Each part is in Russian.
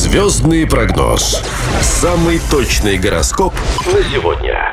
Звездный прогноз. Самый точный гороскоп на сегодня.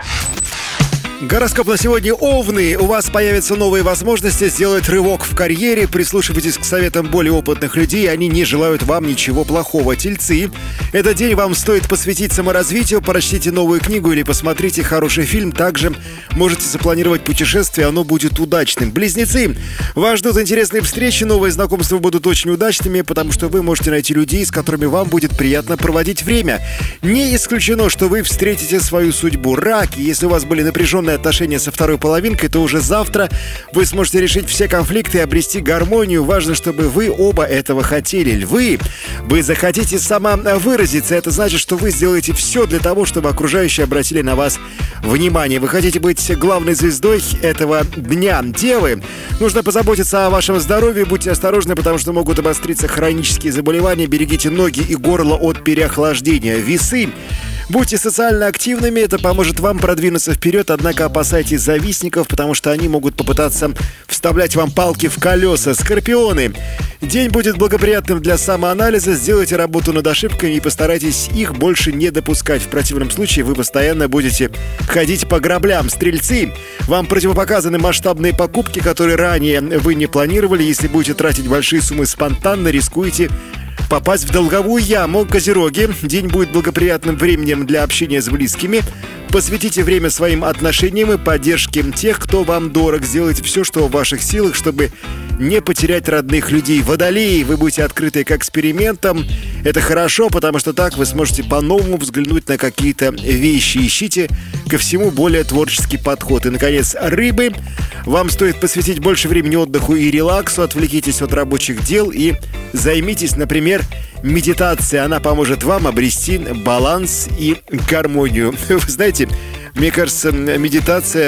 Гороскоп на сегодня: Овны. У вас появятся новые возможности сделать рывок в карьере. Прислушивайтесь к советам более опытных людей, они не желают вам ничего плохого. Тельцы. Этот день вам стоит посвятить саморазвитию. Прочтите новую книгу или посмотрите хороший фильм. Также можете запланировать путешествие, оно будет удачным. Близнецы. Вас ждут интересные встречи, новые знакомства будут очень удачными, потому что вы можете найти людей, с которыми вам будет приятно проводить время. Не исключено, что вы встретите свою судьбу. Раки. Если у вас были напряженные отношения со второй половинкой, то уже завтра вы сможете решить все конфликты и обрести гармонию. Важно, чтобы вы оба этого хотели. Львы. Вы захотите самовыразиться. Это значит, что вы сделаете все для того, чтобы окружающие обратили на вас внимание. Вы хотите быть главной звездой этого дня. Девы. Нужно позаботиться о вашем здоровье. Будьте осторожны, потому что могут обостриться хронические заболевания. Берегите ноги и горло от переохлаждения. Весы. Будьте социально активными, это поможет вам продвинуться вперед, однако опасайтесь завистников, потому что они могут попытаться вставлять вам палки в колеса. Скорпионы. День будет благоприятным для самоанализа, сделайте работу над ошибками и постарайтесь их больше не допускать. В противном случае вы постоянно будете ходить по граблям. Стрельцы. Вам противопоказаны масштабные покупки, которые ранее вы не планировали. Если будете тратить большие суммы спонтанно, рискуете попасть в долговую яму. Козероги. День будет благоприятным временем для общения с близкими. Посвятите время своим отношениям и поддержке тех, кто вам дорог. Сделайте все, что в ваших силах, чтобы не потерять родных людей. Водолеи. Вы будете открыты к экспериментам. Это хорошо, потому что так вы сможете по-новому взглянуть на какие-то вещи. Ищите ко всему более творческий подход. И, наконец, рыбы. Вам стоит посвятить больше времени отдыху и релаксу. Отвлекитесь от рабочих дел и займитесь, например, медитацией. Она поможет вам обрести баланс и гармонию. Вы знаете, мне кажется, медитация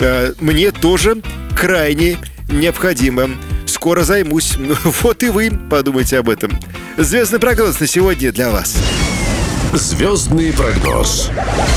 мне тоже крайне необходима. Скоро займусь. Вот и вы подумайте об этом. Звездный прогноз на сегодня для вас. Звездный прогноз.